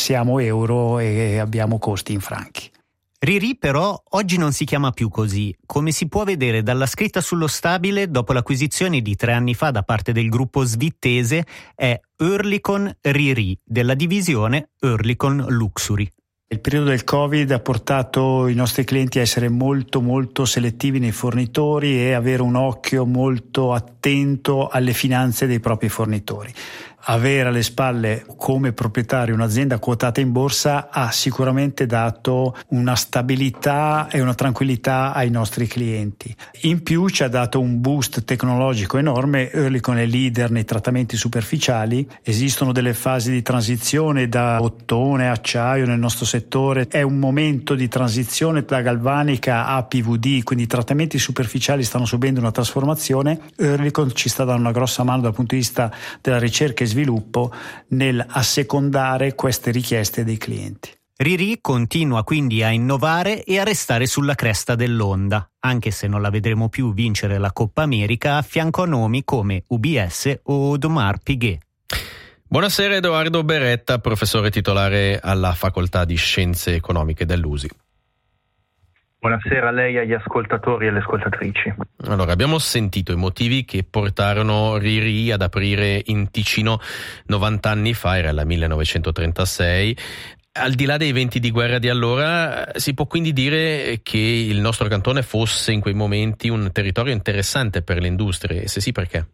passiamo euro e abbiamo costi in franchi. RIRI però oggi non si chiama più così. Come si può vedere dalla scritta sullo stabile, dopo l'acquisizione di 3 anni fa da parte del gruppo svizzese, è Oerlikon RIRI, della divisione Oerlikon Luxury. Il periodo del Covid ha portato i nostri clienti a essere molto molto selettivi nei fornitori e avere un occhio molto attento alle finanze dei propri fornitori. Avere alle spalle come proprietario un'azienda quotata in borsa ha sicuramente dato una stabilità e una tranquillità ai nostri clienti. In più ci ha dato un boost tecnologico enorme. Oerlikon è leader nei trattamenti superficiali. Esistono delle fasi di transizione da ottone, acciaio nel nostro settore. È un momento di transizione da galvanica a PVD, quindi i trattamenti superficiali stanno subendo una trasformazione. Oerlikon ci sta dando una grossa mano dal punto di vista della ricerca e sviluppo nel assecondare queste richieste dei clienti. RIRI continua quindi a innovare e a restare sulla cresta dell'onda, anche se non la vedremo più vincere la Coppa America a fianco a nomi come UBS o Audemars Piguet. Buonasera Edoardo Beretta, professore titolare alla Facoltà di Scienze Economiche dell'USI. Buonasera a lei, agli ascoltatori e alle ascoltatrici. Allora, abbiamo sentito i motivi che portarono RIRI ad aprire in Ticino 90 anni fa, era il 1936. Al di là dei venti di guerra di allora, si può quindi dire che il nostro cantone fosse in quei momenti un territorio interessante per le industrie, e se sì, perché?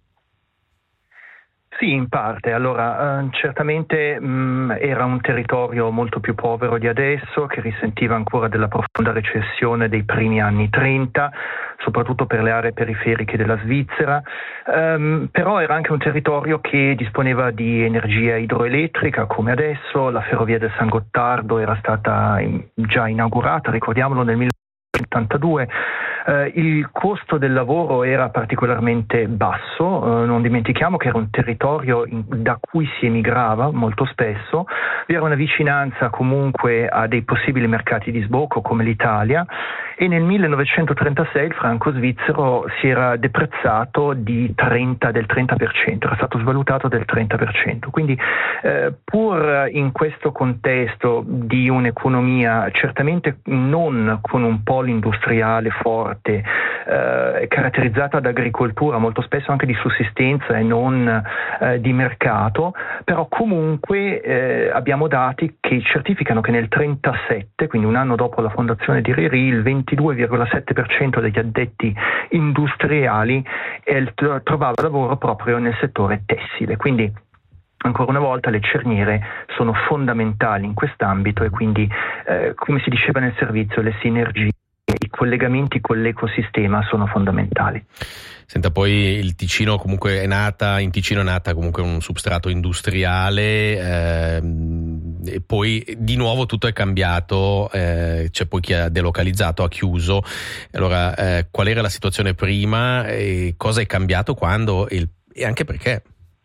Sì, in parte. Allora, certamente era un territorio molto più povero di adesso, che risentiva ancora della profonda recessione dei primi anni 30, soprattutto per le aree periferiche della Svizzera, però era anche un territorio che disponeva di energia idroelettrica, come adesso. La ferrovia del San Gottardo era stata già inaugurata, ricordiamolo, nel 1982. Il costo del lavoro era particolarmente basso, non dimentichiamo che era un territorio da cui si emigrava molto spesso, vi era una vicinanza comunque a dei possibili mercati di sbocco come l'Italia, e nel 1936 il franco svizzero si era deprezzato del 30%, era stato svalutato del 30%. Quindi pur in questo contesto di un'economia certamente non con un polo industriale forte, caratterizzata da agricoltura, molto spesso anche di sussistenza e non di mercato, però comunque abbiamo dati che certificano che nel 1937, quindi un anno dopo la fondazione di RIRI, il 22,7% degli addetti industriali trovava lavoro proprio nel settore tessile. Quindi ancora una volta le cerniere sono fondamentali in quest'ambito e quindi, come si diceva nel servizio, le sinergie, i collegamenti con l'ecosistema sono fondamentali. Senta, poi il Ticino comunque in Ticino è nata comunque un substrato industriale, e poi di nuovo tutto è cambiato, c'è poi chi ha delocalizzato, ha chiuso. Allora, qual era la situazione prima e cosa è cambiato quando e anche perché?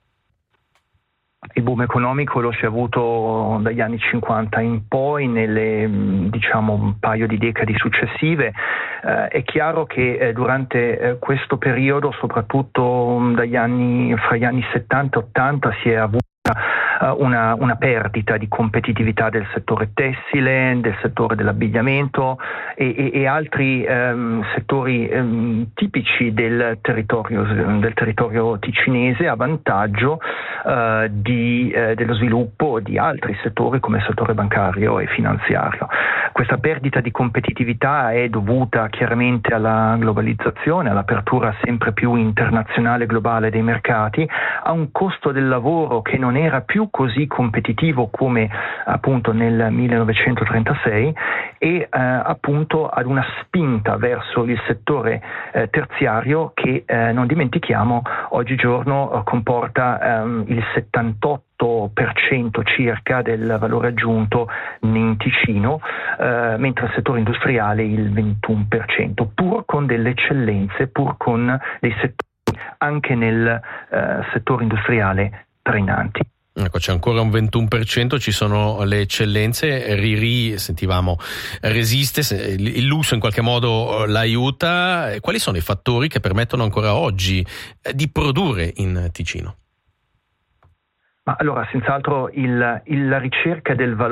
Il boom economico lo si è avuto dagli anni 50 in poi, nelle un paio di decadi successive. È chiaro che durante questo periodo, soprattutto fra gli anni 70 e 80, si è avuta una perdita di competitività del settore tessile, del settore dell'abbigliamento e altri settori tipici del territorio ticinese, a vantaggio dello sviluppo di altri settori come il settore bancario e finanziario. Questa perdita di competitività è dovuta chiaramente alla globalizzazione, all'apertura sempre più internazionale e globale dei mercati, a un costo del lavoro che non era più così competitivo come appunto nel 1936 e appunto ad una spinta verso il settore terziario che non dimentichiamo oggigiorno comporta il 78% circa del valore aggiunto in Ticino, mentre il settore industriale il 21%, pur con delle eccellenze, pur con dei settori anche nel settore industriale trainanti. Ecco, c'è ancora un 21%, ci sono le eccellenze. RIRI, sentivamo, resiste, il lusso in qualche modo l'aiuta. Quali sono i fattori che permettono ancora oggi di produrre in Ticino? Ma allora, senz'altro la ricerca del valore